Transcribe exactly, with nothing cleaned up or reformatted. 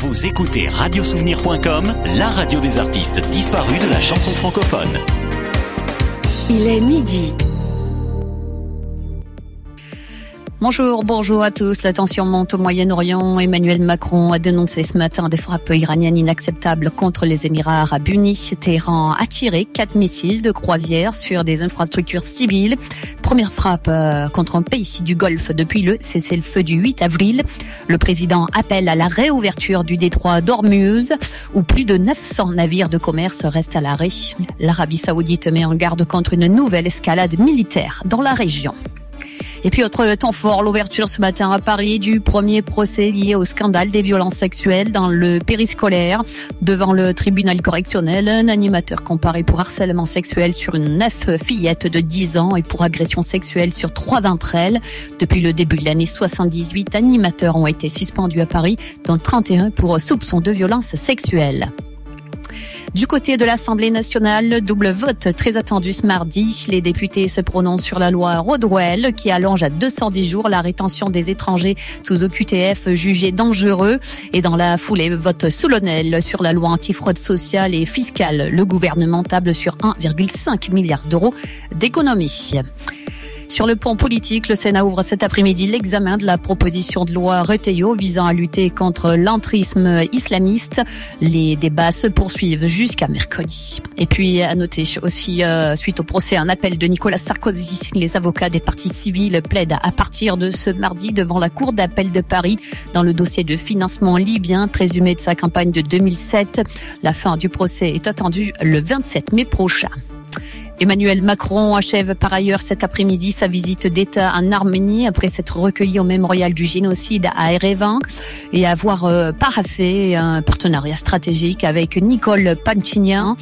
Vous écoutez radio souvenir point com, la radio des artistes disparus de la chanson francophone. Il est midi. Bonjour, bonjour à tous. La tension monte au Moyen-Orient. Emmanuel Macron a dénoncé ce matin des frappes iraniennes inacceptables contre les Émirats arabes unis. Téhéran a tiré quatre missiles de croisière sur des infrastructures civiles. Première frappe euh, contre un pays du Golfe depuis le cessez-le-feu du huit avril. Le président appelle à la réouverture du détroit d'Ormuz, où plus de neuf cents navires de commerce restent à l'arrêt. L'Arabie saoudite met en garde contre une nouvelle escalade militaire dans la région. Et puis autre temps fort, l'ouverture ce matin à Paris du premier procès lié au scandale des violences sexuelles dans le périscolaire. Devant le tribunal correctionnel, un animateur comparé pour harcèlement sexuel sur une neuf fillettes de dix ans et pour agression sexuelle sur trois d'entre elles. Depuis le début de l'année soixante-dix-huit, animateurs ont été suspendus à Paris, dont trente et un pour soupçon de violences sexuelles. Du côté de l'Assemblée nationale, double vote très attendu ce mardi. Les députés se prononcent sur la loi Rodwell qui allonge à deux cent dix jours la rétention des étrangers sous O Q T F jugés dangereux. Et dans la foulée, vote solennel sur la loi antifraude sociale et fiscale. Le gouvernement table sur un virgule cinq milliard d'euros d'économies. Sur le plan politique, le Sénat ouvre cet après-midi l'examen de la proposition de loi Retailleau visant à lutter contre l'entrisme islamiste. Les débats se poursuivent jusqu'à mercredi. Et puis, à noter aussi, euh, suite au procès, un appel de Nicolas Sarkozy. Les avocats des parties civiles plaident à partir de ce mardi devant la Cour d'appel de Paris dans le dossier de financement libyen présumé de sa campagne de deux mille sept. La fin du procès est attendue le vingt-sept mai prochain. Emmanuel Macron achève par ailleurs cet après-midi sa visite d'État en Arménie après s'être recueilli au mémorial du génocide à Erevan et avoir euh, paraphé un partenariat stratégique avec Nicole Pachinian.